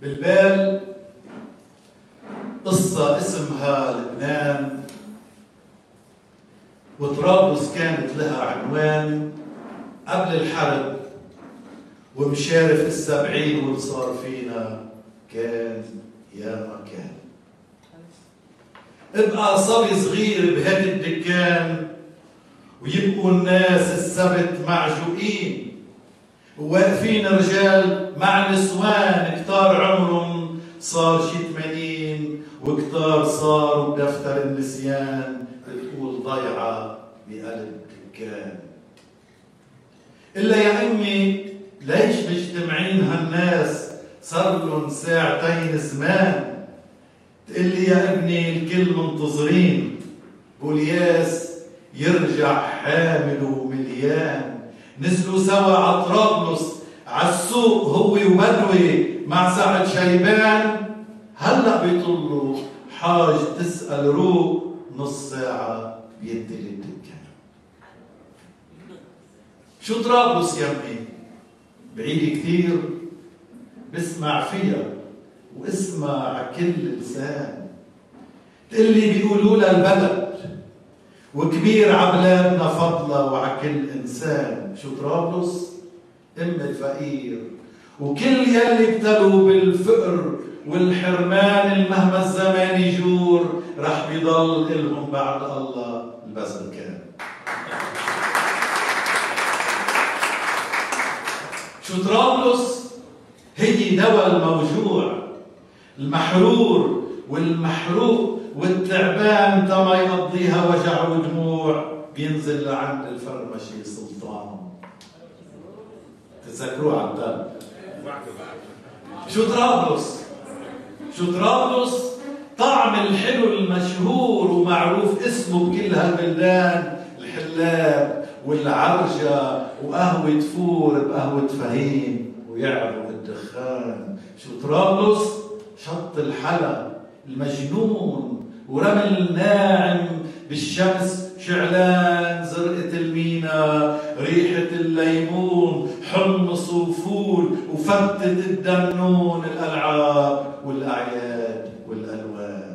بالبال قصة اسمها لبنان، وطرابلس كانت لها عنوان قبل الحرب، ومشارف السبعين واللي صار فينا كان يا ما كان. ابقى صبي صغير بهدي الدكان، ويبقوا الناس السبت معجوقين، وواقفين رجال مع نسوان كتار عمرهم صار شي 80، وكتار صاروا بدفتر النسيان بتقول ضيعة بقلب دكان. إلا يا أمي ليش مجتمعين هالناس صار لهم ساعتين زمان؟ تقلي يا ابني الكل منتظرين بولياس يرجع حامل ومليان. نزلوا سوا على طرابلس عالسوق هو وبدوي مع سعد شيبان، هلأ بيطلوا حاج تسأل روق نص ساعة بيدي الدكان. شو طرابلس يمي؟ بعيد كثير، بسمع فيها واسمع عكل لسان. تقلي بيقولوا لها البلد وكبير عبلادنا فضلة وعكل إنسان. شو طرابلس؟ أم الفقير، وكل يلي ابتلوا بالفقر والحرمان مهما الزمان يجور رح بيضل إلهم بعد الله البذل كان. شو طرابلس؟ هي دواء الموجوع، المحرور والمحروق والتعبان تما يقضيها وجع ودموع، بينزل لعند الفرمشي سلطان. تذكروه على الدم. شو طرابلس؟ شو طرابلس؟ طعم الحلو المشهور ومعروف اسمه بكل هالبلدان، الحلاب والعرجة وقهوة فور بقهوة فهيم ويعرف الدخان. شو طرابلس؟ شط الحلا المجنون ورمل ناعم بالشمس شعلان، زرقة المينا، ريحة الليمون، حمص وفول وفتة الدنون، الألعاب والأعياد والألوان.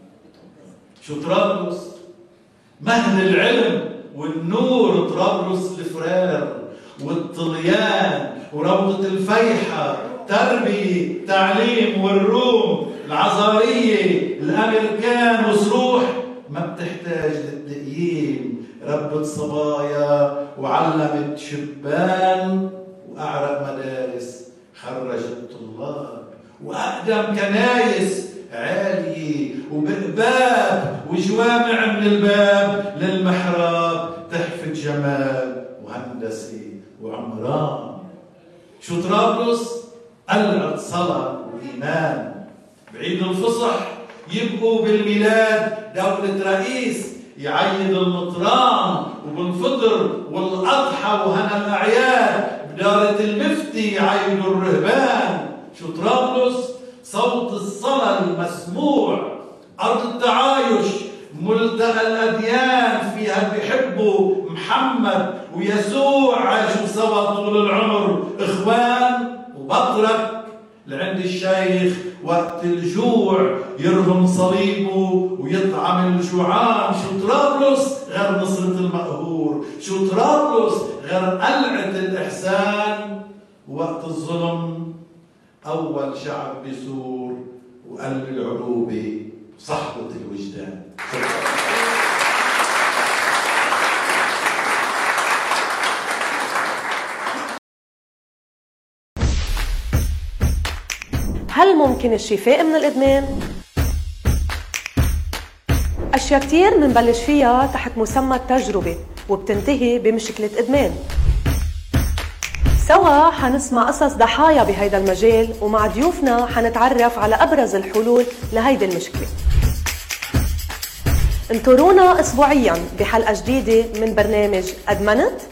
شو طرابلس؟ مهد العلم والنور، طرابلس الفرار والطليان وروضة الفيحة، تربية تعليم والروم، العزارية الأمريكان وصروح ما بتحتاج للتقييم، ربت صبايا وعلمت شبان، وأعرق مدارس خرجت طلاب، وأقدم كنايس عالية وبقباب وجوامع من الباب للمحراب، تحفة جمال وهندسة وعمران. شو طرابلس؟ قلعة صلاة وإيمان. بعيد الفصح يبقوا بالميلاد دولة رئيس يعيد المطران، وبالفطر والأضحى وهنا الأعياد بدارة المفتي يعيدوا الرهبان. شو طرابلس؟ صوت الصلاة المسموع، أرض التعايش، ملتقى الأديان، فيها بيحبوا محمد ويسوع، عاشوا سوا طول العمر إخوان. وبطرك لعند الشيخ وقت الجوع يرهم صليبه ويطعم الجوعان. شو طرابلس غير نصرة المقهور؟ شو طرابلس غير قلعة الإحسان؟ وقت الظلم أول شعب بيثور وقلب العروبة صحبة الوجدان. هل ممكن الشفاء من الإدمان؟ أشياء كتير منبلش فيها تحت مسمى التجربة وبتنتهي بمشكلة إدمان. سوا حنسمع قصص ضحايا بهيدا المجال، ومع ضيوفنا حنتعرف على أبرز الحلول لهيدي المشكلة. انطرونا أسبوعياً بحلقة جديدة من برنامج أدمنت.